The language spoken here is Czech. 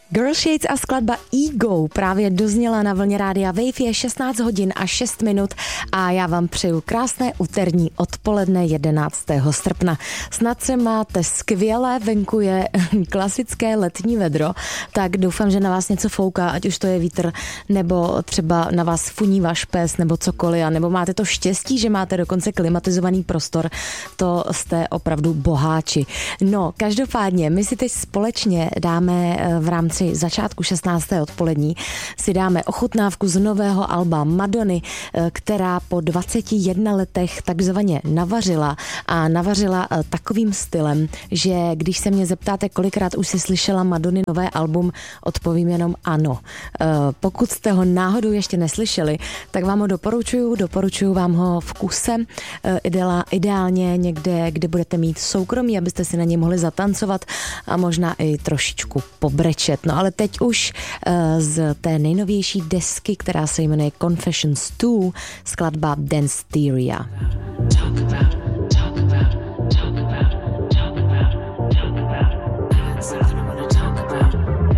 Girl Shades a skladba Ego právě dozněla na vlně rádia Wave. Je 16 hodin a 6 minut a já vám přeju krásné úterní odpoledne 11. srpna. Snad se máte skvěle, venku je klasické letní vedro, tak doufám, že na vás něco fouká, ať už to je vítr, nebo třeba na vás funí váš pes, nebo cokoliv, nebo máte to štěstí, že máte dokonce klimatizovaný prostor, to jste opravdu boháči. No, každopádně, my si teď společně dáme v rámci začátku 16. odpolední si dáme ochutnávku z nového alba Madony, která po 21 letech takzvaně navařila a navařila takovým stylem, že když se mě zeptáte, kolikrát už si slyšela Madony nové album, odpovím jenom ano. Pokud jste ho náhodou ještě neslyšeli, tak vám ho doporučuju vám ho v kuse, ideálně někde, kde budete mít soukromí, abyste si na něj mohli zatancovat a možná i trošičku pobrečet. No ale teď už z té nejnovější desky, která se jmenuje Confessions 2, skladba Dance Theoria.